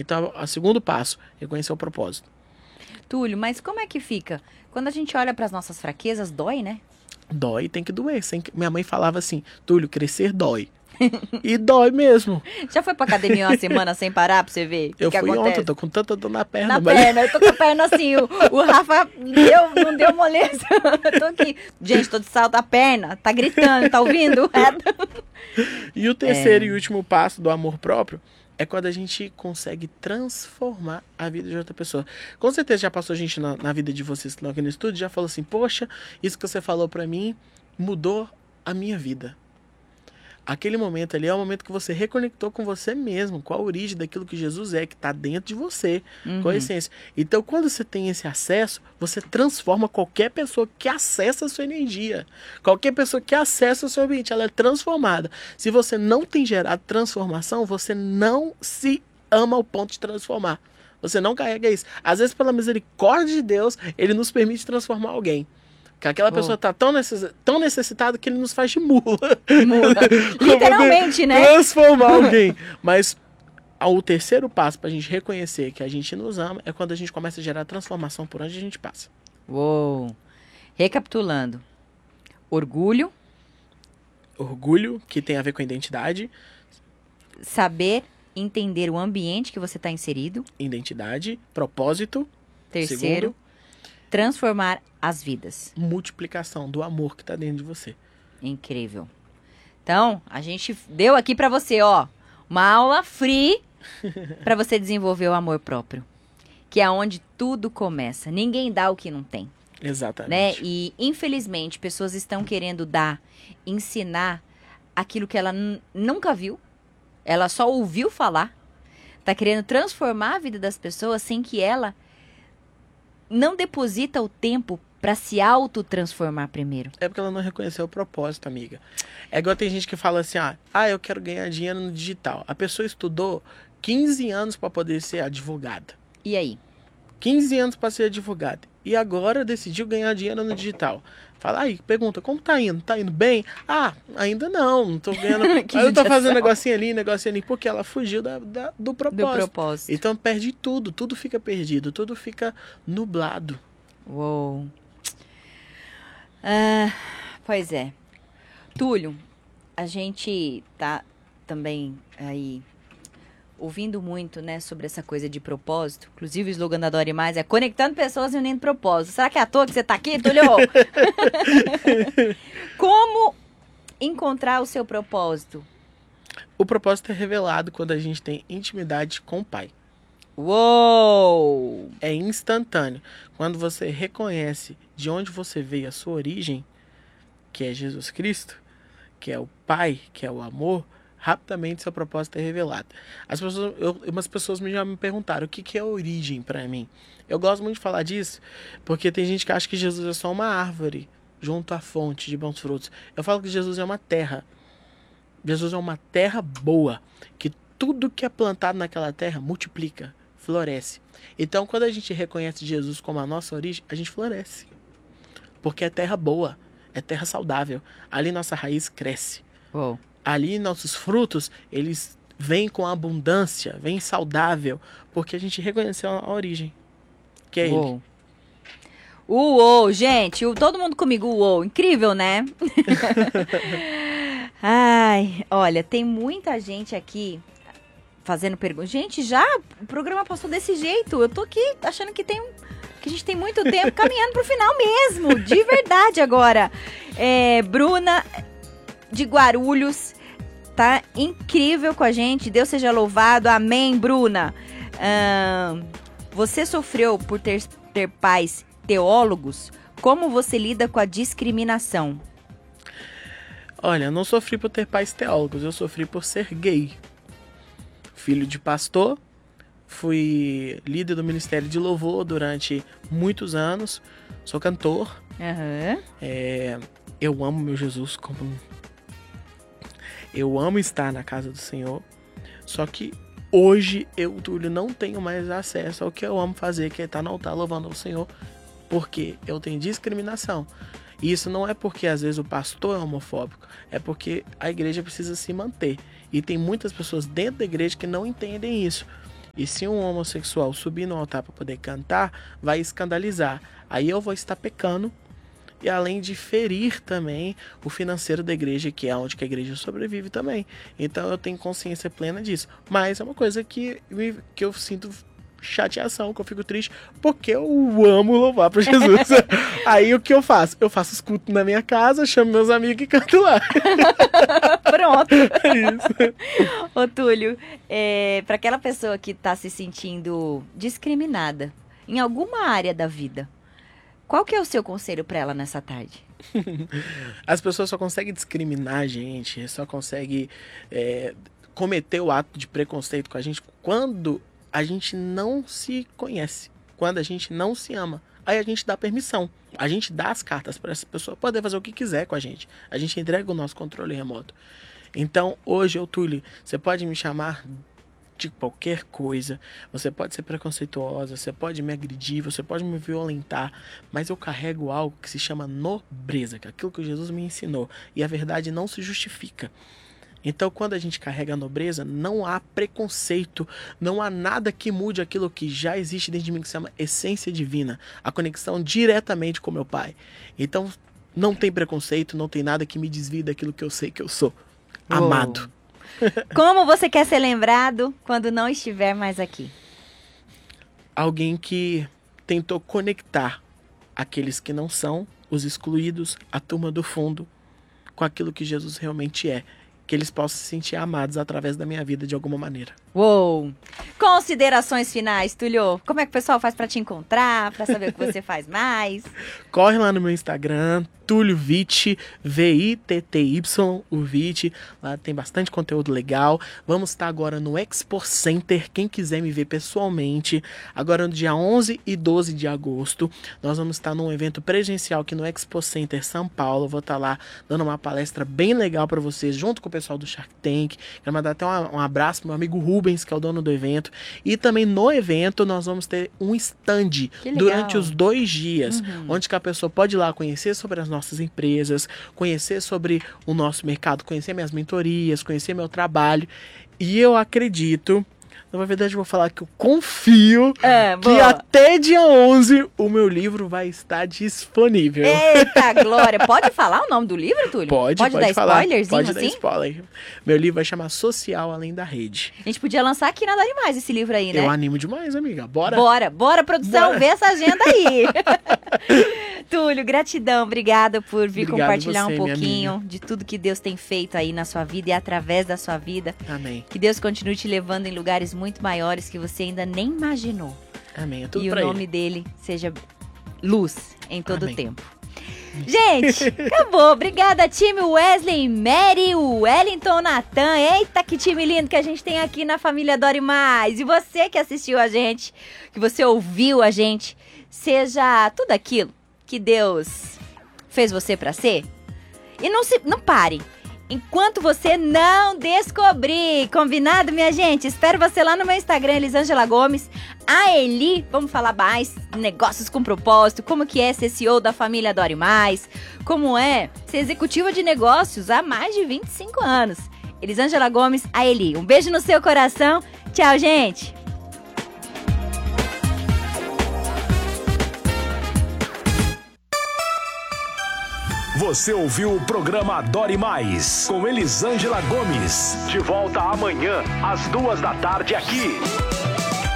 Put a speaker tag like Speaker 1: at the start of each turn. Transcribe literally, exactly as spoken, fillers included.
Speaker 1: Então, o segundo passo, reconhecer o propósito.
Speaker 2: Túlio, mas como é que fica? Quando a gente olha para as nossas fraquezas, dói, né?
Speaker 1: Dói, tem que doer. Sem... Minha mãe falava assim, Túlio, crescer dói. E dói mesmo.
Speaker 2: Já foi pra academia uma semana sem parar pra você ver?
Speaker 1: Eu
Speaker 2: que
Speaker 1: fui
Speaker 2: acontece?
Speaker 1: ontem, tô com tanta dor na perna.
Speaker 2: Na
Speaker 1: mas...
Speaker 2: perna, eu tô com a perna assim, o, o Rafa deu, não deu moleza. Eu tô aqui, gente, tô de salto, a perna tá gritando, tá ouvindo?
Speaker 1: E o terceiro
Speaker 2: É.
Speaker 1: e último passo do amor próprio é quando a gente consegue transformar a vida de outra pessoa. Com certeza já passou gente na, na vida de vocês que estão aqui no estúdio, já falou assim, poxa, isso que você falou pra mim mudou a minha vida. Aquele momento ali é o momento que você reconectou com você mesmo, com a origem daquilo que Jesus é, que está dentro de você,
Speaker 2: Uhum.
Speaker 1: com a essência. Então, quando você tem esse acesso, você transforma qualquer pessoa que acessa a sua energia. Qualquer pessoa que acessa o seu ambiente, ela é transformada. Se você não tem gerado transformação, você não se ama ao ponto de transformar. Você não carrega isso. Às vezes, pela misericórdia de Deus, Ele nos permite transformar alguém. Que aquela
Speaker 2: Oh.
Speaker 1: pessoa está tão, necess... tão necessitada que ele nos faz de mula.
Speaker 2: Mula. Literalmente, né?
Speaker 1: Transformar alguém. Mas o terceiro passo para a gente reconhecer que a gente nos ama é quando a gente começa a gerar transformação por onde a gente passa.
Speaker 2: Uou. Recapitulando. Orgulho.
Speaker 1: Orgulho, que tem a ver com a identidade.
Speaker 2: Saber entender o ambiente que você está inserido.
Speaker 1: Identidade, propósito.
Speaker 2: Terceiro.
Speaker 1: Segundo,
Speaker 2: transformar as vidas.
Speaker 1: multiplicação do amor que está dentro de você.
Speaker 2: Incrível. Então, a gente deu aqui pra você, ó, uma aula free pra você desenvolver o amor próprio, que é onde tudo começa. Ninguém dá o que não tem, né?
Speaker 1: Exatamente.
Speaker 2: E, infelizmente, pessoas estão querendo dar, ensinar aquilo que ela n- nunca viu, ela só ouviu falar, tá querendo transformar a vida das pessoas sem que ela não deposita o tempo para se autotransformar primeiro.
Speaker 1: É porque ela não reconheceu o propósito, amiga. É igual tem gente que fala assim, ah, ah, eu quero ganhar dinheiro no digital. A pessoa estudou quinze anos para poder ser advogada.
Speaker 2: E aí?
Speaker 1: quinze anos para ser advogada. E agora decidiu ganhar dinheiro no digital. Fala aí, pergunta, como tá indo? Tá indo bem? Ah, ainda não, não tô ganhando.
Speaker 2: Que
Speaker 1: Aí eu tô
Speaker 2: judiação.
Speaker 1: fazendo negocinho ali, negocinho ali, porque ela fugiu da, da- do propósito.
Speaker 2: Do propósito.
Speaker 1: Então perde tudo, tudo fica perdido, tudo fica nublado.
Speaker 2: Uou. Ah, pois é. Túlio, a gente tá também aí ouvindo muito, né, sobre essa coisa de propósito. Inclusive o slogan da Dori Mais é conectando pessoas e unindo propósito. Será que é à toa que você tá aqui, Túlio? Como encontrar o seu propósito?
Speaker 1: O propósito é revelado quando a gente tem intimidade com o Pai.
Speaker 2: Uou!
Speaker 1: É instantâneo. Quando você reconhece de onde você veio, a sua origem, que é Jesus Cristo, que é o Pai, que é o amor, rapidamente seu propósito é revelado. As pessoas, eu, umas pessoas me- já me perguntaram o que, que é origem para mim. Eu gosto muito de falar disso, porque tem gente que acha que Jesus é só uma árvore junto à fonte de bons frutos. Eu falo que Jesus é uma terra. Jesus é uma terra boa, que tudo que é plantado naquela terra multiplica, floresce. Então, quando a gente reconhece Jesus como a nossa origem, a gente floresce. Porque é terra boa, é terra saudável. Ali nossa raiz cresce.
Speaker 2: Uou.
Speaker 1: Ali nossos frutos, eles vêm com abundância, vêm saudável, porque a gente reconheceu a origem, que é ele.
Speaker 2: Uou. Uou, gente, o- todo mundo comigo, uou, incrível, né? Ai, olha, tem muita gente aqui fazendo perguntas. Gente, já o programa passou desse jeito. Eu tô aqui achando que tem um- que a gente tem muito tempo caminhando pro final mesmo, de verdade agora. É, Bruna de Guarulhos tá incrível com a gente. Deus seja louvado. Amém, Bruna. Ahn, você sofreu por ter, ter pais teólogos? Como você lida com a discriminação?
Speaker 1: Olha, eu não sofri por ter pais teólogos, eu sofri por ser gay. Filho de pastor, fui líder do Ministério de Louvor durante muitos anos, sou cantor,
Speaker 2: Aham.
Speaker 1: é, eu amo meu Jesus como... Eu amo estar na casa do Senhor, só que hoje eu, Túlio, não tenho mais acesso ao que eu amo fazer, que é estar no altar louvando ao Senhor, porque eu tenho discriminação. E isso não é porque às vezes o pastor é homofóbico, é porque a igreja precisa se manter. E tem muitas pessoas dentro da igreja que não entendem isso. E se um homossexual subir no altar para poder cantar, vai escandalizar. Aí eu vou estar pecando, e além de ferir também o financeiro da igreja, que é onde que a igreja sobrevive também. Então eu tenho consciência plena disso. Mas é uma coisa que, me, que eu sinto chateação, que eu fico triste, porque eu amo louvar para Jesus. Aí o que eu faço? Eu faço escuto na minha casa, chamo meus amigos e canto lá.
Speaker 2: Pronto.
Speaker 1: É isso.
Speaker 2: Ô Túlio, é, para aquela pessoa que está se sentindo discriminada em alguma área da vida, qual que é o seu conselho para ela nessa tarde?
Speaker 1: As pessoas só conseguem discriminar a gente, só conseguem é, cometer o ato de preconceito com a gente quando a gente não se conhece, quando a gente não se ama. Aí a gente dá permissão, a gente dá as cartas para essa pessoa poder fazer o que quiser com a gente. A gente entrega o nosso controle remoto. Então, hoje, eu, Túlio, você pode me chamar de qualquer coisa, você pode ser preconceituosa, você pode me agredir, você pode me violentar, mas eu carrego algo que se chama nobreza, que é aquilo que Jesus me ensinou, e a verdade não se justifica. Então, quando a gente carrega a nobreza, não há preconceito, não há nada que mude aquilo que já existe dentro de mim, que se chama essência divina, a conexão diretamente com meu Pai. Então, não tem preconceito, não tem nada que me desvie daquilo que eu sei que eu sou.
Speaker 2: Uou.
Speaker 1: Amado.
Speaker 2: Como você quer ser lembrado quando não estiver mais aqui?
Speaker 1: Alguém que tentou conectar aqueles que não são, os excluídos, a turma do fundo, com aquilo que Jesus realmente é. Que eles possam se sentir amados através da minha vida de alguma maneira.
Speaker 2: Uou! Considerações finais, Túlio. Como é que o pessoal faz para te encontrar, para saber o que você faz mais?
Speaker 1: Corre lá no meu Instagram, Túlio Vitti, V I T T Y, o Vitti. Lá tem bastante conteúdo legal. Vamos estar agora no Expo Center, quem quiser me ver pessoalmente. Agora no dia onze e doze de agosto, nós vamos estar num evento presencial aqui no Expo Center São Paulo. Vou estar lá dando uma palestra bem legal para vocês, junto com o pessoal do Shark Tank. Quero mandar até um, um abraço pro meu amigo Rubens, que é o dono do evento. E também no evento nós vamos ter um stand durante os dois dias, uhum. onde que a pessoa pode ir lá conhecer sobre as nossas empresas, conhecer sobre o nosso mercado, conhecer minhas mentorias, conhecer meu trabalho. E eu acredito, na verdade eu vou falar que eu confio
Speaker 2: é,
Speaker 1: que até dia onze o meu livro vai estar disponível.
Speaker 2: Eita, glória! Pode falar o nome do livro, Túlio?
Speaker 1: Pode, pode,
Speaker 2: pode dar
Speaker 1: falar.
Speaker 2: Spoilerzinho
Speaker 1: Pode
Speaker 2: assim?
Speaker 1: dar spoiler. Meu livro vai chamar Social Além da Rede.
Speaker 2: A gente podia lançar aqui na Dá Mais esse livro aí, né?
Speaker 1: Eu animo demais, amiga. Bora.
Speaker 2: Bora, bora, produção, bora. Vê essa agenda aí. Túlio, gratidão, obrigada por vir Obrigado compartilhar você, um pouquinho de tudo que Deus tem feito aí na sua vida e através da sua vida.
Speaker 1: Amém.
Speaker 2: Que Deus continue te levando em lugares muito maiores que você ainda nem imaginou.
Speaker 1: Amém. É tudo
Speaker 2: e
Speaker 1: pra
Speaker 2: o nome
Speaker 1: ele.
Speaker 2: dele seja luz em todo o tempo.
Speaker 1: Gente,
Speaker 2: acabou. Obrigada, time Wesley, Mary, Wellington, Natan. Eita, que time lindo que a gente tem aqui na família Dore Mais. E você que assistiu a gente, que você ouviu a gente, seja tudo aquilo que Deus fez você pra ser. E não, se, não pare enquanto você não descobrir. Combinado, minha gente? Espero você lá no meu Instagram, Elisângela Gomes. A Eli, vamos falar mais negócios com propósito, como que é ser C E O da família Dore Mais, como é ser executiva de negócios há mais de vinte e cinco anos. Elisângela Gomes, a Eli. Um beijo no seu coração. Tchau, gente.
Speaker 3: Você ouviu o programa Dore Mais, com Elisângela Gomes. De volta amanhã, às duas da tarde aqui.